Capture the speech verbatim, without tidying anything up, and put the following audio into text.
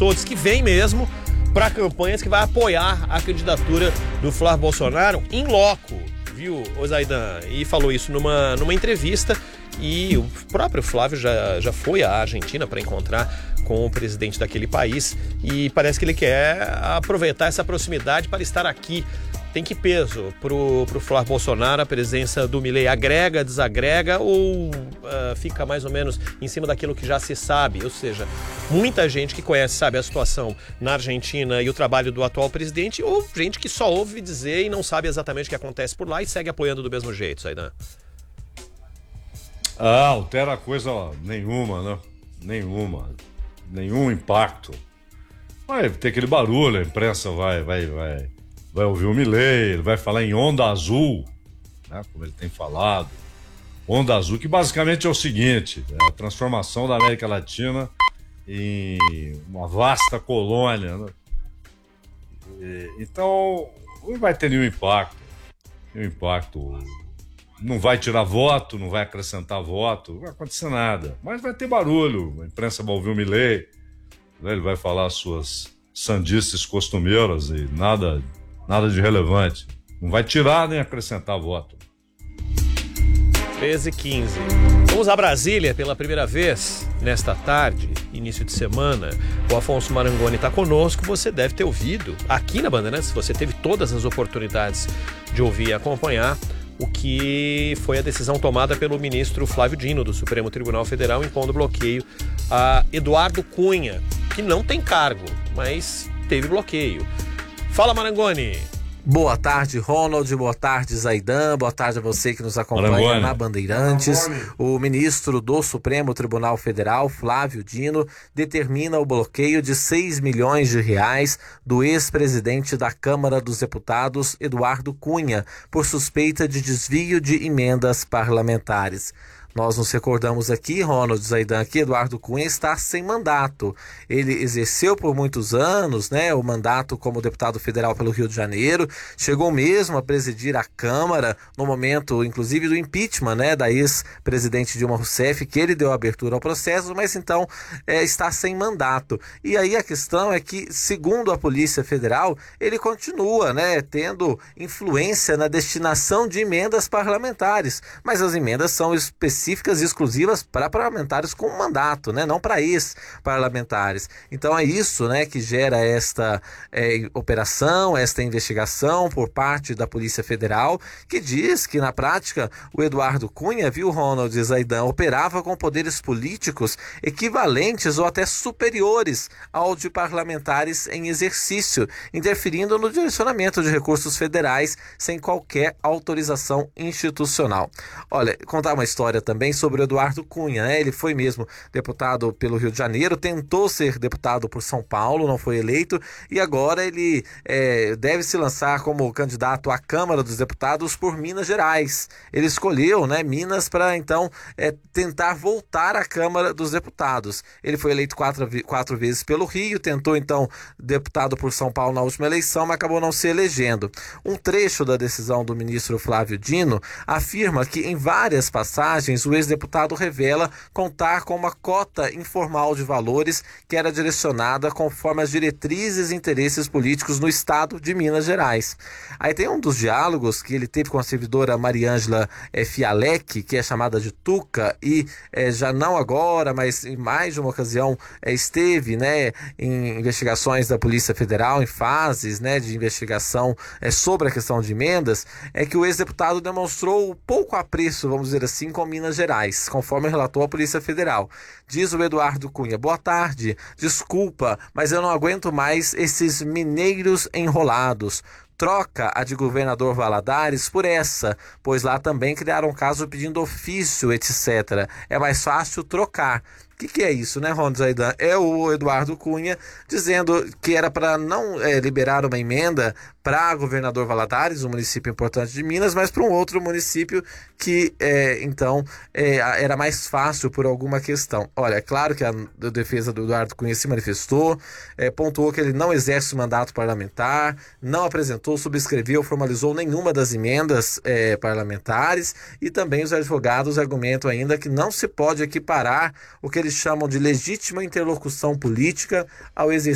todos que vêm mesmo para campanhas que vai apoiar a candidatura do Flávio Bolsonaro em loco, viu, Zaidan? E falou isso numa, numa entrevista. E o próprio Flávio já, já foi à Argentina para encontrar com o presidente daquele país e parece que ele quer aproveitar essa proximidade para estar aqui. Tem que peso pro, pro Flávio Bolsonaro a presença do Milei? Agrega, desagrega ou uh, fica mais ou menos em cima daquilo que já se sabe? Ou seja, muita gente que conhece, sabe, a situação na Argentina e o trabalho do atual presidente, ou gente que só ouve dizer e não sabe exatamente o que acontece por lá e segue apoiando do mesmo jeito, Zaidan? Ah, altera coisa nenhuma, né? Nenhuma. Nenhum impacto. Vai ter aquele barulho, a imprensa vai, vai, vai, vai ouvir o Milei, ele vai falar em onda azul, né? Como ele tem falado. Onda azul, que basicamente é o seguinte: é a transformação da América Latina em uma vasta colônia, né? E, então, não vai ter nenhum impacto. Nenhum impacto. Não vai tirar voto, não vai acrescentar voto, não vai acontecer nada. Mas vai ter barulho, a imprensa vai ouvir o Milei, né? Ele vai falar suas sandices costumeiras e nada, nada de relevante. Não vai tirar nem acrescentar voto. treze e quinze. Vamos a Brasília pela primeira vez nesta tarde, início de semana. O Afonso Marangoni está conosco. Você deve ter ouvido aqui na Bandeirantes, você teve todas as oportunidades de ouvir e acompanhar o que foi a decisão tomada pelo ministro Flávio Dino, do Supremo Tribunal Federal, impondo bloqueio a Eduardo Cunha, que não tem cargo, mas teve bloqueio. Fala, Marangoni. Boa tarde, Ronald. Boa tarde, Zaidan. Boa tarde a você que nos acompanha Marangoni. na Bandeirantes. O ministro do Supremo Tribunal Federal, Flávio Dino, determina o bloqueio de seis milhões de reais do ex-presidente da Câmara dos Deputados, Eduardo Cunha, por suspeita de desvio de emendas parlamentares. Nós nos recordamos aqui, Ronald, Zaidan, que Eduardo Cunha está sem mandato. Ele exerceu por muitos anos, né, o mandato como deputado federal pelo Rio de Janeiro, chegou mesmo a presidir a Câmara no momento, inclusive, do impeachment, né, da ex-presidente Dilma Rousseff, que ele deu abertura ao processo, mas então é, está sem mandato. E aí a questão é que, segundo a Polícia Federal, ele continua, né, tendo influência na destinação de emendas parlamentares, mas as emendas são específicas específicas e exclusivas para parlamentares com mandato, né? Não para ex-parlamentares. Então é isso, né, que gera esta é, operação, esta investigação por parte da Polícia Federal, que diz que na prática o Eduardo Cunha, viu, Ronald e Zaidan, operava com poderes políticos equivalentes ou até superiores ao de parlamentares em exercício, interferindo no direcionamento de recursos federais sem qualquer autorização institucional. Olha, contar uma história também também sobre o Eduardo Cunha, né? Ele foi mesmo deputado pelo Rio de Janeiro, tentou ser deputado por São Paulo, não foi eleito, e agora ele é, deve se lançar como candidato à Câmara dos Deputados por Minas Gerais. Ele escolheu, né, Minas para então é, tentar voltar à Câmara dos Deputados. Ele foi eleito quatro, quatro vezes pelo Rio, tentou então deputado por São Paulo na última eleição, mas acabou não se elegendo. Um trecho da decisão do ministro Flávio Dino afirma que em várias passagens o ex-deputado revela contar com uma cota informal de valores que era direcionada conforme as diretrizes e interesses políticos no estado de Minas Gerais. Aí tem um dos diálogos que ele teve com a servidora Mariângela é, Fialec, que é chamada de Tuca, e é, já não agora, mas em mais de uma ocasião é, esteve, né, em investigações da Polícia Federal, em fases, né, de investigação é, sobre a questão de emendas, é que o ex-deputado demonstrou pouco apreço, vamos dizer assim, com Minas Gerais, conforme relatou a Polícia Federal. Diz o Eduardo Cunha: boa tarde, desculpa, mas eu não aguento mais esses mineiros enrolados. Troca a de governador Valadares por essa, pois lá também criaram um caso pedindo ofício, etcétera. É mais fácil trocar. O que, que é isso, né, Ronald Zaidan? É o Eduardo Cunha dizendo que era para não é, liberar uma emenda para governador Valadares, um município importante de Minas, mas para um outro município que, é, então, é, era mais fácil por alguma questão. Olha, é claro que a, a defesa do Eduardo Cunha se manifestou, é, pontuou que ele não exerce mandato parlamentar, não apresentou, subscreveu, formalizou nenhuma das emendas é, parlamentares, e também os advogados argumentam ainda que não se pode equiparar o que eles chamam de legítima interlocução política ao exercício